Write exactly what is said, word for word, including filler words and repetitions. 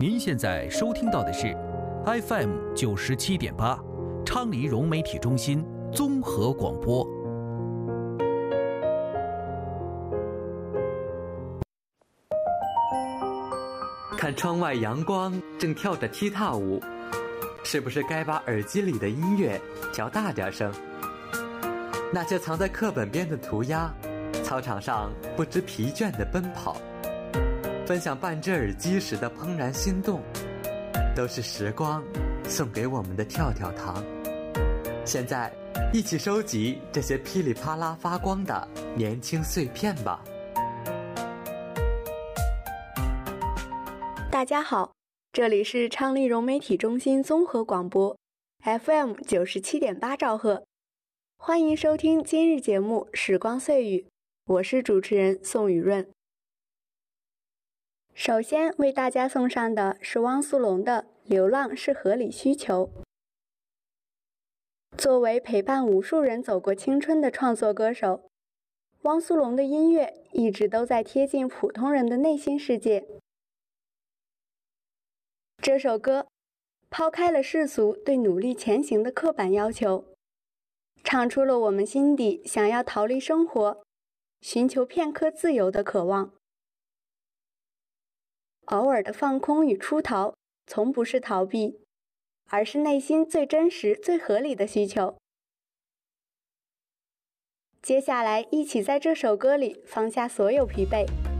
您现在收听到的是 F M 九十七点八，昌黎融媒体中心综合广播。 看窗外阳光正跳着踢踏舞，是不是该把耳机里的音乐调大点声？那些藏在课本边的涂鸦，操场上不知疲倦地奔跑，分享半只耳机时的怦然心动，都是时光送给我们的跳跳糖。现在一起收集这些噼里啪啦发光的年轻碎片吧。 大家好，这里是昌黎融媒体中心综合广播 F M 九十七点八兆赫，欢迎收听今日节目《时光碎语》，我是主持人宋雨润。首先为大家送上的是汪苏泷的《流浪是合理需求》。作为陪伴无数人走过青春的创作歌手，汪苏泷的音乐一直都在贴近普通人的内心世界。这首歌抛开了世俗对努力前行的刻板要求，唱出了我们心底想要逃离生活，寻求片刻自由的渴望。偶尔的放空与出逃，从不是逃避，而是内心最真实、最合理的需求。接下来，一起在这首歌里放下所有疲惫，